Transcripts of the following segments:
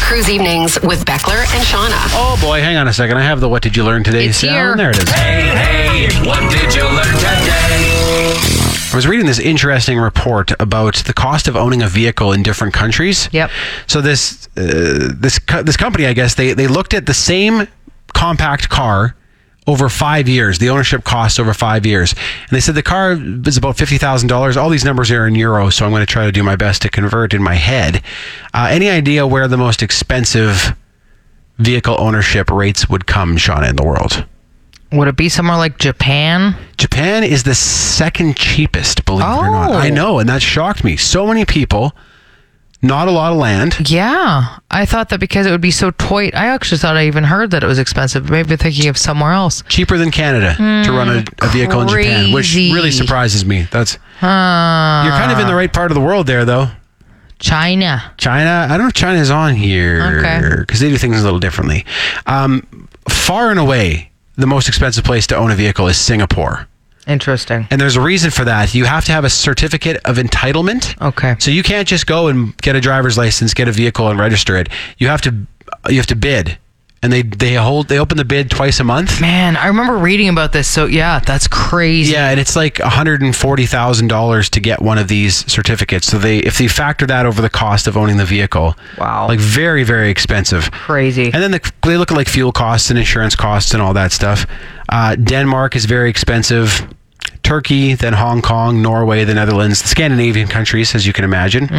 Cruise Evenings with Beckler and Shauna. Oh boy, hang on a second. I have the What Did You Learn Today It's sound. here. There it is. Hey, what did you learn today? I was reading this interesting report about the cost of owning a vehicle in different countries. Yep. So this company, I guess, they looked at the same compact car over 5 years, the ownership cost over 5 years. And they said the car is about $50,000. All these numbers are in euros, so I'm going to try to do my best to convert in my head. Any idea where the most expensive vehicle ownership rates would come, Shauna, in the world? Would it be somewhere like Japan? Japan is the second cheapest, believe it or not. Oh. I know, and that shocked me. So many people, not a lot of land. Yeah. I thought that because it would be so toy. I actually thought I even heard that it was expensive. Maybe thinking of somewhere else. Cheaper than Canada to run a vehicle in Japan, which crazy. really surprises me. You're kind of in the right part of the world there, though. China. China, I don't know if China's on here Okay. because they do things a little differently. Far and away, the most expensive place to own a vehicle is Singapore. Interesting. And there's a reason for that. You have to have a certificate of entitlement. Okay. So you can't just go and get a driver's license, get a vehicle, and register it. You have to bid, and they open the bid twice a month. Man, I remember reading about this. So yeah, that's crazy. Yeah, and it's like $140,000 to get one of these certificates. So if they factor that over the cost of owning the vehicle, Wow. like very, very expensive. Crazy. And then they look at like fuel costs and insurance costs and all that stuff. Denmark is very expensive. Turkey, then Hong Kong, Norway, the Netherlands, the Scandinavian countries, as you can imagine.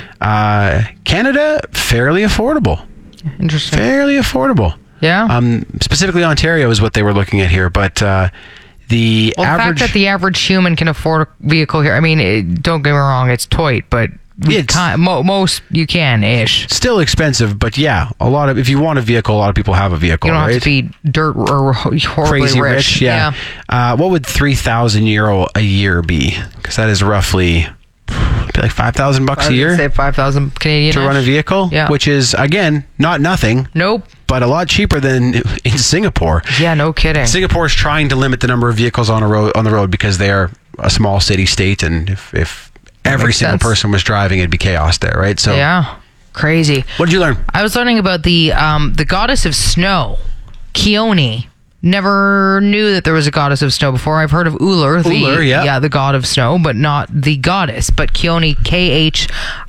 Canada, fairly affordable. Interesting. Fairly affordable. Yeah. Specifically, Ontario is what they were looking at here, but the The average. fact that the average human can afford a vehicle here, I mean, don't get me wrong, it's toy, but most you can-ish. Still expensive, but yeah, if you want a vehicle, a lot of people have a vehicle, You don't right? have to be dirt or horribly Crazy rich, yeah. What would €3,000 a year be? Because that is roughly like $5,000 a year Say 5,000 Canadian to run a vehicle, Yeah. which is again not nothing, Nope. but a lot cheaper than in Singapore. Yeah, no kidding. Singapore is trying to limit the number of vehicles on the road because they are a small city state, and if every makes single sense. person was driving, it'd be chaos there, right? So, Yeah, crazy. what did you learn? I was learning about the goddess of snow, Keone. Never knew that there was a goddess of snow before. I've heard of Uller, the god of snow, but not the goddess. But Keone, Khione.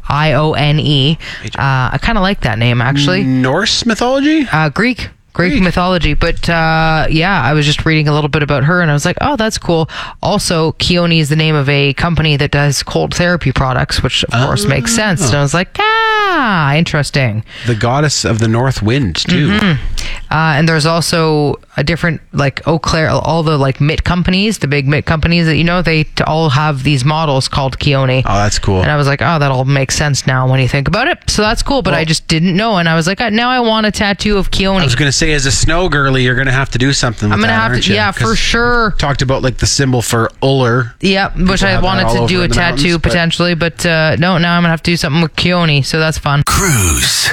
I kind of like that name, actually. Norse mythology? Greek mythology. But I was just reading a little bit about her, and I was like, oh, that's cool. Also, Keone is the name of a company that does cold therapy products, which of course makes sense. And I was like, interesting. The goddess of the north wind, too. And there's also a different, like Eau Claire, all the like mitt companies, the big mitt companies that they all have these models called Keone. Oh, that's cool. And I was like, oh, that all makes sense now when you think about it. So that's cool, but I just didn't know. And I was like, now I want a tattoo of Keone. I was going to say, as a snow girly, you're going to have to do something with I'm going to that, have aren't to, you? yeah, for 'Cause sure. Talked about like the symbol for Uller. Yeah, which I have that wanted all to over do a in the tattoo mountains, but- potentially, but no, now I'm going to have to do something with Keone. So that's fun. Cruise.